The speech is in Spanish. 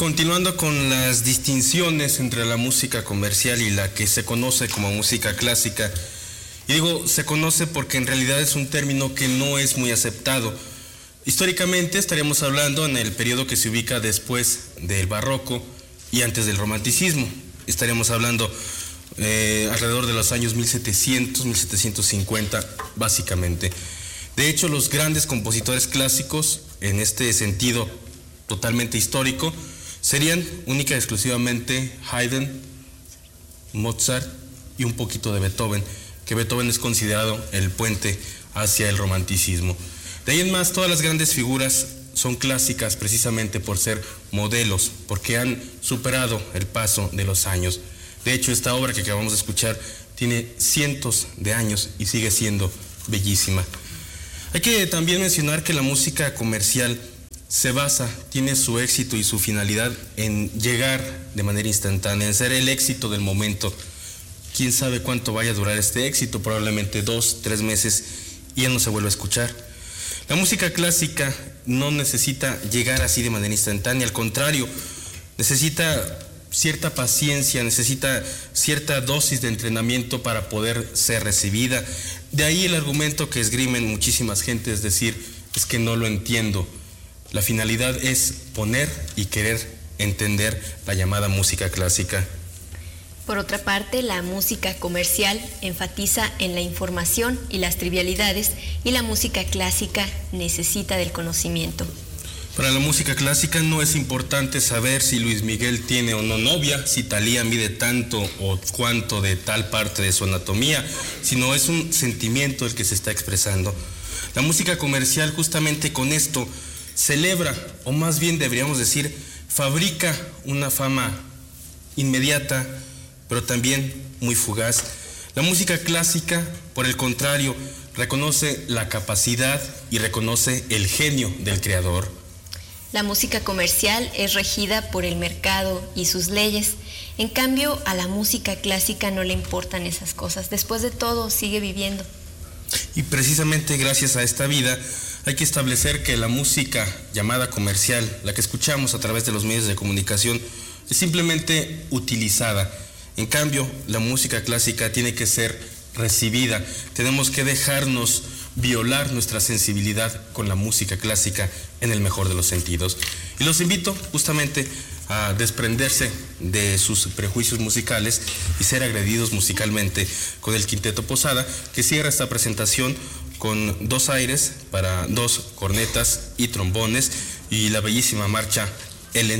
Continuando con las distinciones entre la música comercial y la que se conoce como música clásica, y digo se conoce porque en realidad es un término que no es muy aceptado. Históricamente estaríamos hablando en el periodo que se ubica después del barroco y antes del romanticismo. Estaríamos hablando alrededor de los años 1700, 1750, básicamente. De hecho, los grandes compositores clásicos, en este sentido totalmente histórico, serían única y exclusivamente Haydn, Mozart y un poquito de Beethoven, que Beethoven es considerado el puente hacia el romanticismo. De ahí en más, todas las grandes figuras son clásicas precisamente por ser modelos, porque han superado el paso de los años. De hecho, esta obra que acabamos de escuchar tiene cientos de años y sigue siendo bellísima. Hay que también mencionar que la música comercial tiene su éxito y su finalidad en llegar de manera instantánea, en ser el éxito del momento. Quién sabe cuánto vaya a durar este éxito, probablemente 2, 3 meses y ya no se vuelve a escuchar. La música clásica no necesita llegar así de manera instantánea, al contrario, necesita cierta paciencia, necesita cierta dosis de entrenamiento para poder ser recibida. De ahí el argumento que esgrimen muchísimas gentes, es decir, es que no lo entiendo. La finalidad es poner y querer entender la llamada música clásica. Por otra parte, la música comercial enfatiza en la información y las trivialidades, y la música clásica necesita del conocimiento. Para la música clásica no es importante saber si Luis Miguel tiene o no novia, si Thalía mide tanto o cuánto de tal parte de su anatomía, sino es un sentimiento el que se está expresando. La música comercial justamente con esto celebra, o más bien deberíamos decir, fabrica una fama inmediata, pero también muy fugaz. La música clásica, por el contrario, reconoce la capacidad y reconoce el genio del creador. La música comercial es regida por el mercado y sus leyes. En cambio, a la música clásica no le importan esas cosas. Después de todo, sigue viviendo. Y precisamente gracias a esta vida hay que establecer que la música llamada comercial, la que escuchamos a través de los medios de comunicación, es simplemente utilizada. En cambio, la música clásica tiene que ser recibida. Tenemos que dejarnos violar nuestra sensibilidad con la música clásica en el mejor de los sentidos. Y los invito justamente a desprenderse de sus prejuicios musicales y ser agredidos musicalmente con el Quinteto Posada, que cierra esta presentación con 2 aires para 2 cornetas y trombones y la bellísima marcha Ellen